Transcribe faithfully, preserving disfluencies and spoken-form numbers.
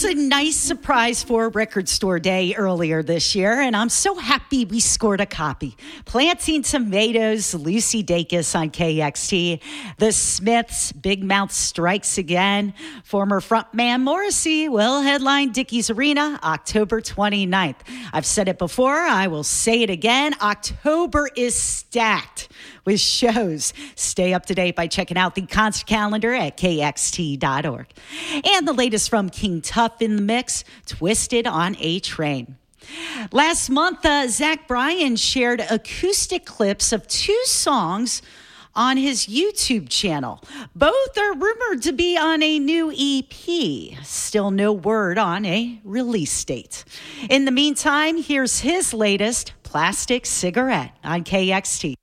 was a nice surprise for Record Store Day earlier this year, and I'm so happy we scored a copy. Planting Tomatoes, Lucy Dacus on K X T. The Smiths, Big Mouth Strikes Again. Former frontman Morrissey will headline Dickies Arena October twenty-ninth. I've said it before, I will say it again. October is stacked with shows. Stay up to date by checking out the concert calendar at K X T dot org. And the latest from King Tuff in the mix, Twisted on A Train. Last month, uh, Zach Bryan shared acoustic clips of two songs on his YouTube channel. Both are rumored to be on a new E P. Still no word on a release date. In the meantime, here's his latest, Plastic Cigarette on K X T.